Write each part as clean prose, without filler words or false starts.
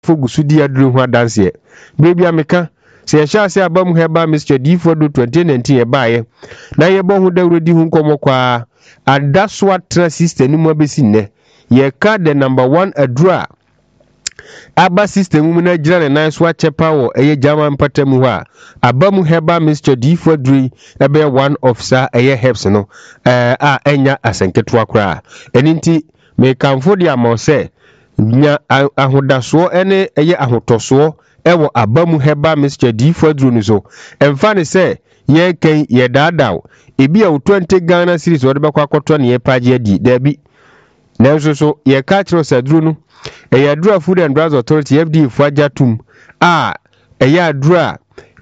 fogusu di aduru ho adanse baby ameka se ya sha se abam heba Mr. D4 do 2019 ye baaye na ye bo ho dawrodi hu nkomo kwa adaswa tra system mu abesi nne ye ka the number 1 adura aba system mu na gira ne nan so achepa wo eye German patamu ho a abam heba Mr. D4 dri ebe one of sa eye helps no a enya asenketo akra eninti me kanfo dia mo se nya ahodaso ene eye ahotoso ewo abamu heba Mr. D4 dri so emfa ne se ye kan ye dadaw ebi a 20 Ghana series wo de bekwa akoto ne ye page adi dabi nanso so ye ka kiro sadru no eye adura Food and Drugs Authority FDA fuajatum a eye adura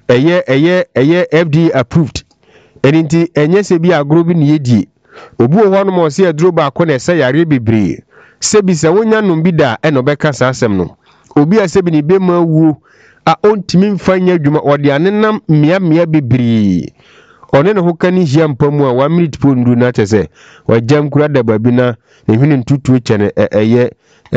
eye FDA approved eninti enye se bi agro bi ne yedie obu ho no mo se aduro ba ko na se yare bebre sebi se wonya no bi da e no beka sa asem no obi a sebi ni be ma wuo a ontimi mfanya adwuma ode anenam mia bebre one ne ho kani hia mpamu a 1 minute pondu na tese wajam kura da babi na ne hwene ntutu chene eye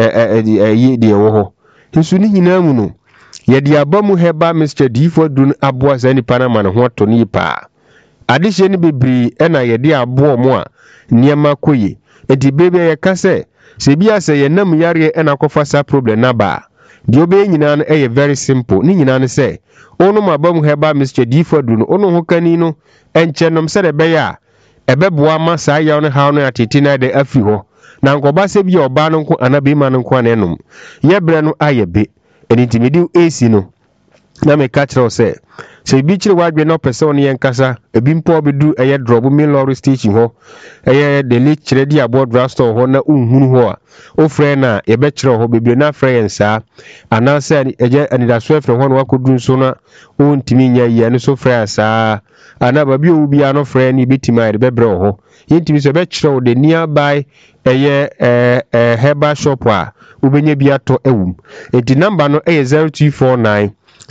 de wo ho nsu ni nyina mu no ye de abamu heba Mr. D4 dun aboa sa ni panama ne ho to ni pa adihye ni bebre e na ye de aboa mo a niema koye enti bebe ye kase se bia se ye nam yare e na kofa sa problem na ba de obe nyina no e very simple ni nyina no se onu mabamu heba Mr. D4 dun onu ho kani no enchenom se de be ya ebeboa ma sa ya no ha no atete na de afi ho na nkoba se bi oba no nko anabe ma no nko anenom ye bre no ayebe enitimidi AC no na me catch se bi chire wadwe no pese on yen kasa ebi mpo obedu eye drop mi lorry station ho eye de le chire di aboard drugstore ho na unhunu ho a o frɛ na ye be chire ho bebre na frɛ yen sa anase eje anidaso frɛ ho no wakodu nso na o ntimi nya yi ne so frɛ asa ana ba bi o bi ano frɛ ni bitima de bebre ho yintimi so be chire o de nearby eye herbal shop a ubenya bi ato ewum enti number no eye 0249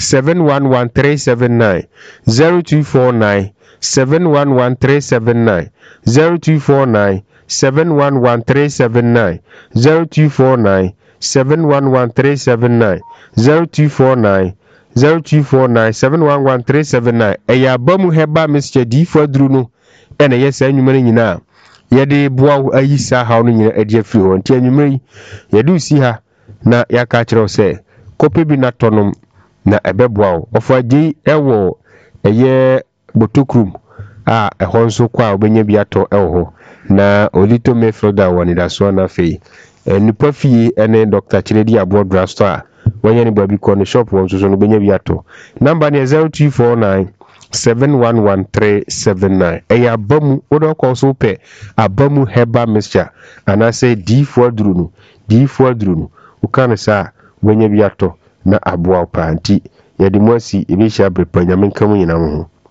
711379 0249 711379 0249 711379 0249 711379 0249 711379 eya bamu heba Mr. D4 dru no ene yesa anwumere nyina yede boa ayisa ha no nyina ade afiri ho nti anwumere yede usi ha na yaka kire se kope bi na tonom na ebeboa ofaji ewo eye botokrum a ehon so kwa obenya bi ato ewo na olito mefroda woni da so na fei nipa fie ene Dr. Chiredi Aboard Drugstore wanya ni babi ko no shop won so no benya bi ato number ne 0249 711379 eya bamu odo ko so pe abamu heba mixture ana say D4 drunu ukana sa wanya bi ato na aboa panti yadi mwasi ibisha brepanya menkamu nyina ho